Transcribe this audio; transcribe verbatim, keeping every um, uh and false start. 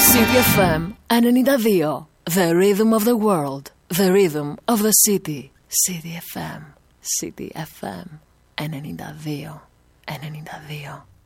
City εφ εμ ενενήντα δύο. The rhythm of the world. The rhythm of the city. City εφ εμ. City εφ εμ ενενήντα δύο. ενενήντα δύο.